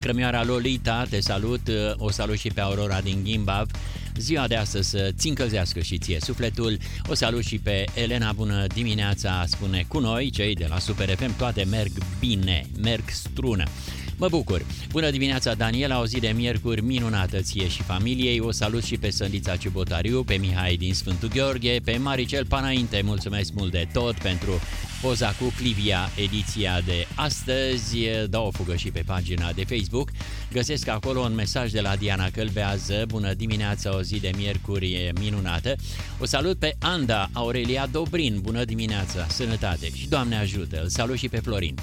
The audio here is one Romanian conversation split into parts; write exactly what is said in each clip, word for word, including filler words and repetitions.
Crămioara Lolita, te salut, o salut și pe Aurora din Gimbav. Ziua de astăzi să-ți încălzească și ție sufletul. O salut și pe Elena, bună dimineața, spune cu noi, cei de la Super F M, toate merg bine, merg strună. Mă bucur. Bună dimineața, Daniela, o zi de miercuri minunată ție și familiei. O salut și pe Săndița Ciubotariu, pe Mihai din Sfântul Gheorghe, pe Maricel Panainte. Mulțumesc mult de tot pentru poza cu Clivia, ediția de astăzi. Dau o fugă și pe pagina de Facebook. Găsesc acolo un mesaj de la Diana Călbează. Bună dimineața, o zi de miercuri minunată. O salut pe Anda Aurelia Dobrin. Bună dimineața, sănătate și Doamne ajută. Îl salut și pe Florin.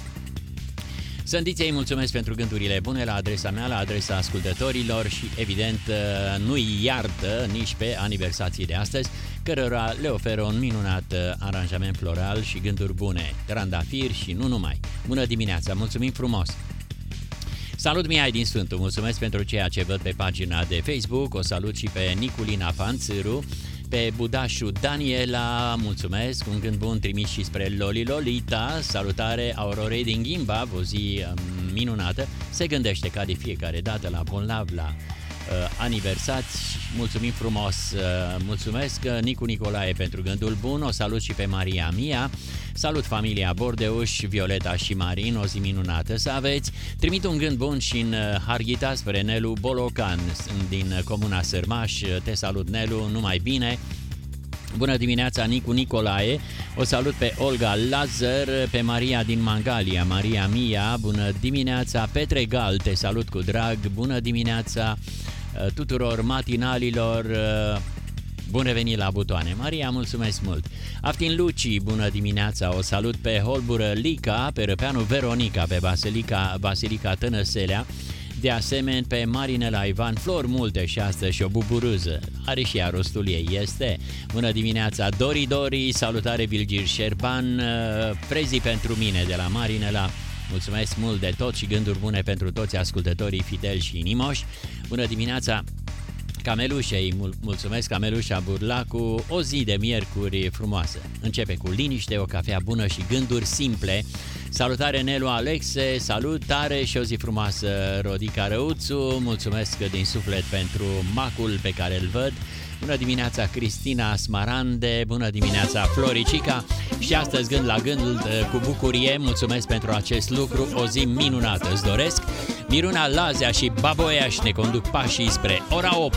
Sândiței mulțumesc pentru gândurile bune la adresa mea, la adresa ascultătorilor și, evident, nu-i iartă nici pe aniversații de astăzi, cărora le oferă un minunat aranjament floral și gânduri bune, trandafiri și nu numai. Bună dimineața, mulțumim frumos! Salut, Mihai din Sfântul, mulțumesc pentru ceea ce văd pe pagina de Facebook, o salut și pe Niculina Panțâru, pe Budașu Daniela, mulțumesc, un gând bun trimis și spre Loli Lolita, salutare Aurorei din Gimbav, o zi minunată, se gândește ca de fiecare dată la bolnav, la uh, aniversați, mulțumim frumos, uh, mulțumesc Nicu Nicolae pentru gândul bun, o salut și pe Maria Mia, salut familia Bordeuș, Violeta și Marin, o zi minunată să aveți, trimit un gând bun și în Harghita spre Nelu Bolocan din comuna Sărmaș, te salut Nelu, numai bine. Bună dimineața, Nicu Nicolae, o salut pe Olga Lazar, pe Maria din Mangalia, Maria Mia, bună dimineața, Petre Gal, te salut cu drag, bună dimineața tuturor matinalilor, bun revenit la butoane. Maria, mulțumesc mult. Aftin Luci, bună dimineața, o salut pe Holbură Lica, pe Răpeanu Veronica, pe Basilica, Basilica Tănăselea, de asemenea pe Marinela Ivan, flori multe și astăzi și o buburuză, are și ea rostul ei, este. Bună dimineața, Dori Dori, salutare Vilgir Șerban, Frezi pentru mine de la Marinela, mulțumesc mult de tot și gânduri bune pentru toți ascultătorii fideli și inimoși. Bună dimineața, Camelușei, mul- mulțumesc Camelușa Burlacu, o zi de miercuri frumoasă. Începe cu liniște, o cafea bună și gânduri simple. Salutare Nelu Alexe, salutare și o zi frumoasă Rodica Răuțu, mulțumesc din suflet pentru macul pe care îl văd. Bună dimineața Cristina Smarande, bună dimineața Floricica și astăzi gând la gând cu bucurie, mulțumesc pentru acest lucru, o zi minunată îți doresc. Miruna Lazea și Baboiaș ne conduc pașii spre ora opt.